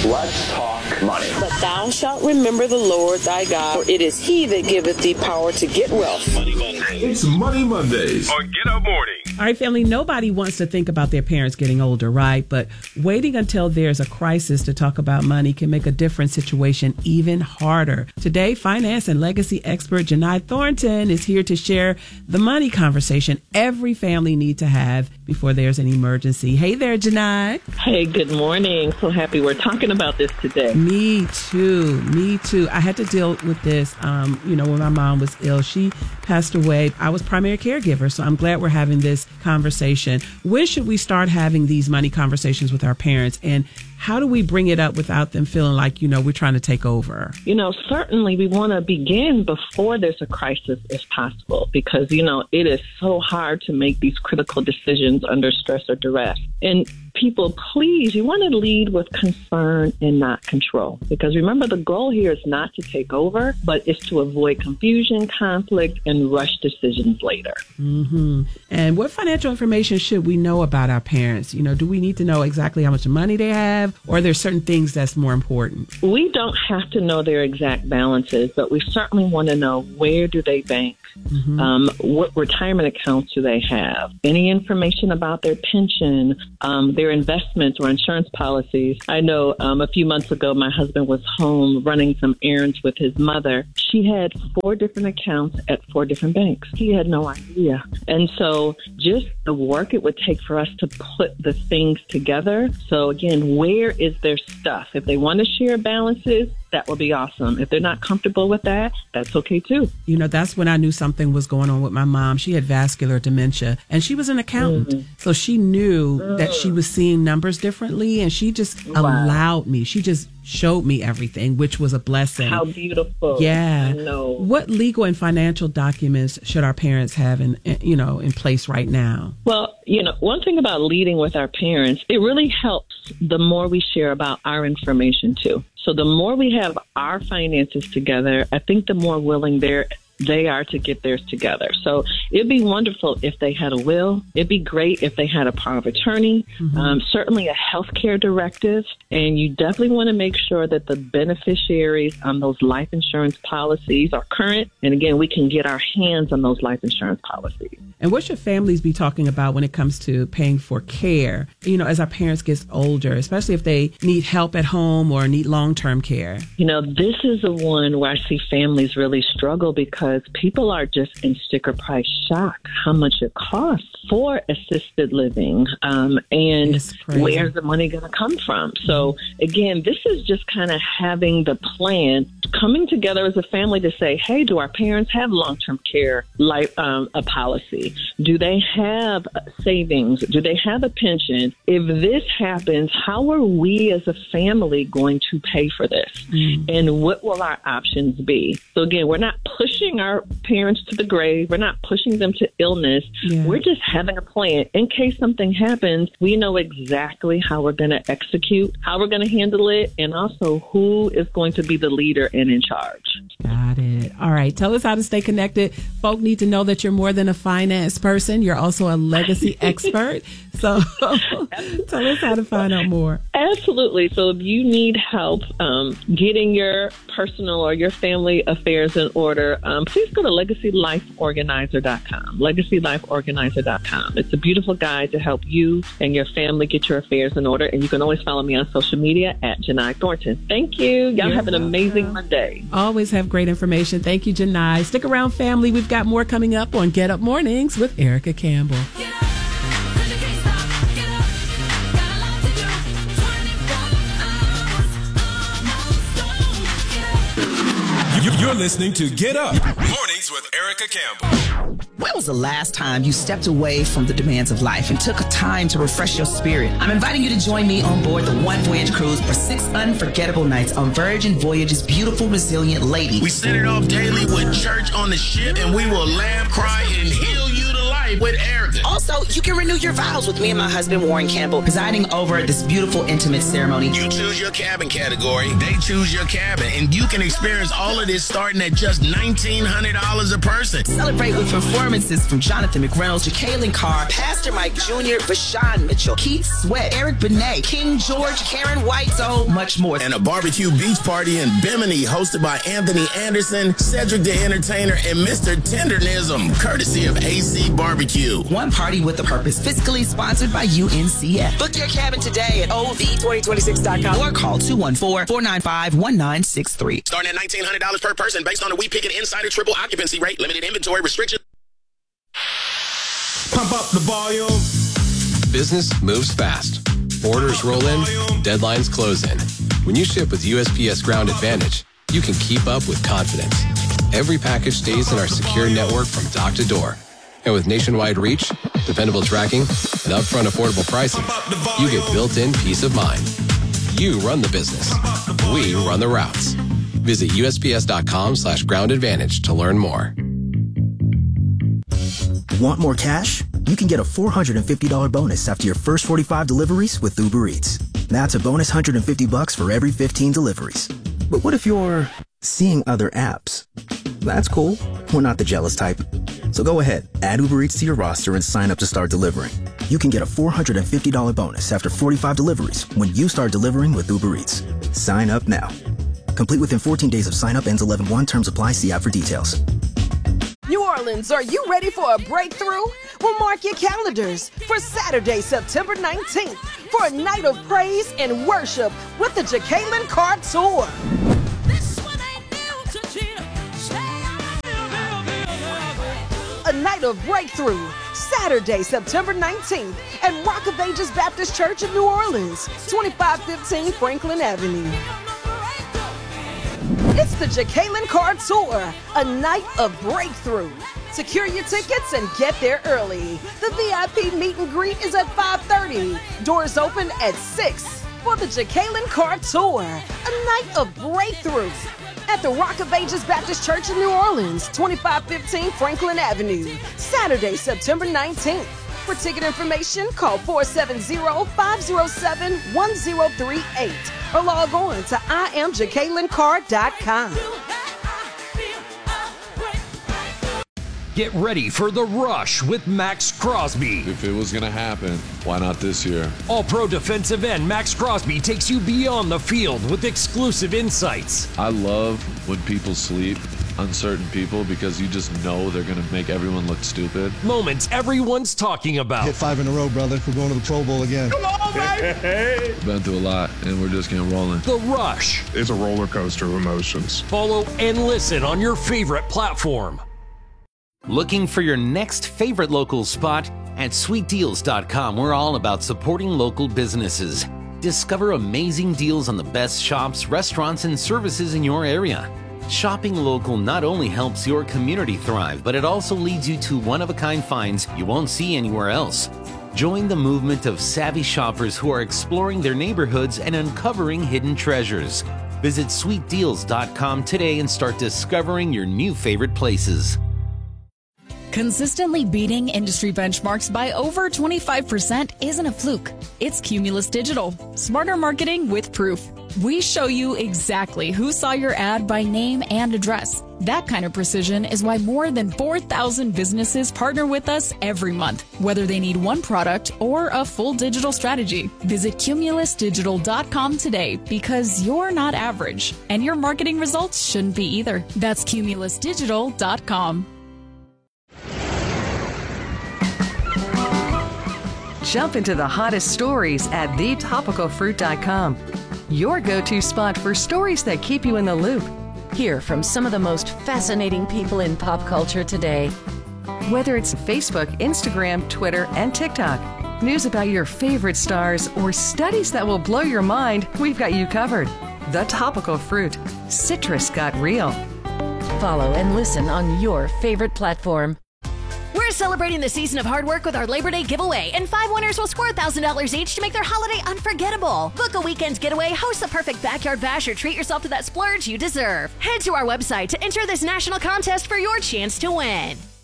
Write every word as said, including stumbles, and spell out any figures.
Let's talk money. But thou shalt remember the Lord thy God, for it is he that giveth thee power to get wealth. Money Mondays. It's Money Mondays on Get Up Morning. All right, family, nobody wants to think about their parents getting older, right? But waiting until there's a crisis to talk about money can make a different situation even harder. Today, finance and legacy expert Janai Thornton is here to share the money conversation every family needs to have before there's an emergency. Hey there, Janai. Hey, good morning. So happy we're talking about this today. Me too. Me too. I had to deal with this, um, you know, when my mom was ill. She passed away. I was primary caregiver, so I'm glad we're having this conversation. When should we start having these money conversations with our parents, and how do we bring it up without them feeling like, you know, we're trying to take over? You know, certainly we want to begin before there's a crisis if possible, because, you know, it is so hard to make these critical decisions under stress or duress. And people, please, you want to lead with concern and not control. Because remember, the goal here is not to take over, but it's to avoid confusion, conflict, and rush decisions later. Mm-hmm. And what financial information should we know about our parents? You know, do we need to know exactly how much money they have, or are there certain things that's more important? We don't have to know their exact balances, but we certainly want to know, where do they bank? Mm-hmm. Um, what retirement accounts do they have? Any information about their pension, um, their investments or insurance policies? I know um, a few months ago, my husband was home running some errands with his mother. She had four different accounts at four different banks. He had no idea. And so just the work it would take for us to put the things together. So again, where is their stuff? If they want to share balances, that would be awesome. If they're not comfortable with that, that's okay too. You know, that's when I knew something was going on with my mom. She had vascular dementia, and she was an accountant. Mm-hmm. So she knew mm. that she was seeing numbers differently, and she just wow. allowed me. She just showed me everything, which was a blessing. How beautiful. Yeah. I know. What legal and financial documents should our parents have in, you know, in place right now? Well, you know, one thing about leading with our parents, it really helps the more we share about our information too. So the more we have our finances together, I think the more willing they're they are to get theirs together. So it'd be wonderful if they had a will. It'd be great if they had a power of attorney, mm-hmm. um, certainly a healthcare directive. And you definitely want to make sure that the beneficiaries on those life insurance policies are current. And again, we can get our hands on those life insurance policies. And what should families be talking about when it comes to paying for care, you know, as our parents get older, especially if they need help at home or need long-term care? You know, this is the one where I see families really struggle, because people are just in sticker price shock how much it costs for assisted living, um, and where's the money going to come from? So again, this is just kind of having the plan, coming together as a family to say, hey, do our parents have long-term care life, um, a policy? Do they have savings? Do they have a pension? If this happens, how are we as a family going to pay for this? Mm. And what will our options be? So again, we're not pushing our parents to the grave. We're not pushing them to illness. Yeah. We're just having a plan. In case something happens, we know exactly how we're going to execute, how we're going to handle it, and also who is going to be the leader and in charge. Got it. All right. Tell us how to stay connected. Folk need to know that you're more than a finance person. You're also a legacy expert. So tell us how to find out more. Absolutely. So if you need help um, getting your personal or your family affairs in order, um, please go to legacy life organizer dot com. legacy life organizer dot com. It's a beautiful guide to help you and your family get your affairs in order. And you can always follow me on social media at Janai Thornton. Thank you. Y'all You're have an welcome. amazing Monday. Always have great information. Thank you, Janai. Stick around, family. We've got more coming up on Get Up Mornings with Erica Campbell. You're listening to Get Up Mornings with Erica Campbell. When was the last time you stepped away from the demands of life and took a time to refresh your spirit? I'm inviting you to join me on board the One Voyage Cruise for six unforgettable nights on Virgin Voyage's beautiful, resilient Lady. We set it off daily with church on the ship, and we will laugh, cry, and heal you to life celebrate with Erica. Also, you can renew your vows with me and my husband, Warren Campbell, presiding over this beautiful, intimate ceremony. You choose your cabin category, they choose your cabin, and you can experience all of this starting at just nineteen hundred dollars a person. Celebrate with performances from Jonathan McReynolds, Jacqueline Carr, Pastor Mike Junior, Vashawn Mitchell, Keith Sweat, Eric Benet, King George, Karen White, so much more. And a barbecue beach party in Bimini hosted by Anthony Anderson, Cedric the Entertainer, and Mister Tendernism, courtesy of A C Barbecue. One party with a purpose, fiscally sponsored by U N C F. Book your cabin today at O V twenty twenty-six dot com or call two one four, four nine five, one nine six three. Starting at nineteen hundred dollars per person based on the We Pick It Insider triple occupancy rate, limited inventory restriction. Pump up the volume. Business moves fast. Orders roll in, deadlines close in. When you ship with U S P S Ground Advantage, you can keep up with confidence. Every package stays in our secure network from dock to door. And with nationwide reach, dependable tracking, and upfront affordable pricing, you get built-in peace of mind. You run the business. We run the routes. Visit U S P S dot com slash ground advantage to learn more. Want more cash? You can get a four hundred fifty dollars bonus after your first forty-five deliveries with Uber Eats. That's a bonus one hundred fifty bucks for every fifteen deliveries. But what if you're seeing other apps? That's cool. We're not the jealous type. So go ahead, add Uber Eats to your roster and sign up to start delivering. You can get a four hundred fifty dollars bonus after forty-five deliveries when you start delivering with Uber Eats. Sign up now. Complete within fourteen days of sign up, ends eleven one. Terms apply. See app for details. New Orleans, are you ready for a breakthrough? Well, mark your calendars for Saturday, September nineteenth for a night of praise and worship with the Jacqueline Carr Tour. A night of breakthrough, Saturday, September nineteenth at Rock of Ages Baptist Church in New Orleans, twenty-five fifteen Franklin Avenue. It's the Jacqueline Carr Tour, a night of breakthrough. Secure your tickets and get there early. The V I P meet and greet is at five thirty. Doors open at six for the Jacqueline Carr Tour, a night of breakthrough at the Rock of Ages Baptist Church in New Orleans, twenty-five fifteen Franklin Avenue, Saturday, September nineteenth. For ticket information, call four seven zero, five zero seven, one zero three eight or log on to I am Jacqueline Carr dot com. Get ready for The Rush with Max Crosby. If it was going to happen, why not this year? All-Pro defensive end Max Crosby takes you beyond the field with exclusive insights. I love when people sleep on certain people because you just know they're going to make everyone look stupid. Moments everyone's talking about. Hit five in a row, brother. We're going to the Pro Bowl again. Come on, baby! Been through a lot, and we're just getting rolling. The Rush. It's a roller coaster of emotions. Follow and listen on your favorite platform. Looking for your next favorite local spot? At sweet deals dot com, we're all about supporting local businesses. Discover amazing deals on the best shops, restaurants, and services in your area. Shopping local not only helps your community thrive, but it also leads you to one-of-a-kind finds you won't see anywhere else. Join the movement of savvy shoppers who are exploring their neighborhoods and uncovering hidden treasures. Visit sweet deals dot com today and start discovering your new favorite places. Consistently beating industry benchmarks by over twenty-five percent isn't a fluke. It's Cumulus Digital. Smarter marketing with proof. We show you exactly who saw your ad by name and address. That kind of precision is why more than four thousand businesses partner with us every month, whether they need one product or a full digital strategy. Visit Cumulus Digital dot com today because you're not average, and your marketing results shouldn't be either. That's Cumulus Digital dot com. Jump into the hottest stories at the topical fruit dot com. Your go-to spot for stories that keep you in the loop. Hear from some of the most fascinating people in pop culture today. Whether it's Facebook, Instagram, Twitter, and TikTok, news about your favorite stars, or studies that will blow your mind, we've got you covered. The Topical Fruit. Citrus got real. Follow and listen on your favorite platform. We're celebrating the season of hard work with our Labor Day giveaway, and five winners will score one thousand dollars each to make their holiday unforgettable. Book a weekend getaway, host the perfect backyard bash, or treat yourself to that splurge you deserve. Head to our website to enter this national contest for your chance to win.